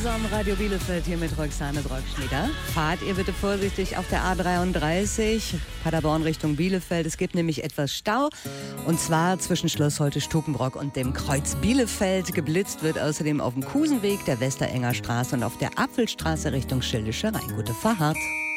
zusammen, Radio Bielefeld hier mit Roxane Brockschneider. Fahrt ihr bitte vorsichtig auf der A33, Paderborn Richtung Bielefeld. Es gibt nämlich etwas Stau, und zwar zwischen Schloss Holte-Stukenbrock und dem Kreuz Bielefeld. Geblitzt wird außerdem auf dem Kusenweg, der Westerenger Straße und auf der Apfelstraße Richtung Schildische Rhein. Gute Fahrt.